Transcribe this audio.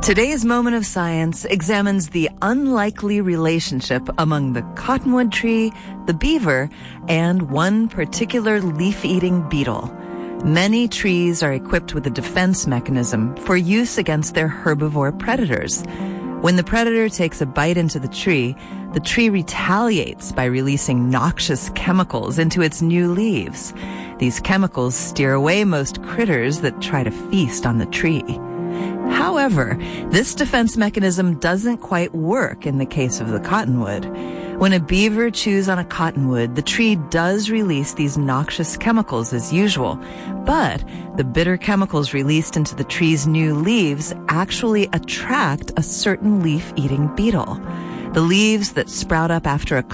Today's Moment of Science examines the unlikely relationship among the cottonwood tree, the beaver, and one particular leaf-eating beetle. Many trees are equipped with a defense mechanism for use against their herbivore predators. When the predator takes a bite into the tree retaliates by releasing noxious chemicals into its new leaves. These chemicals steer away most critters that try to feast on the tree. However, this defense mechanism doesn't quite work in the case of the cottonwood. When a beaver chews on a cottonwood, the tree does release these noxious chemicals as usual, but the bitter chemicals released into the tree's new leaves actually attract a certain leaf-eating beetle. The leaves that sprout up after a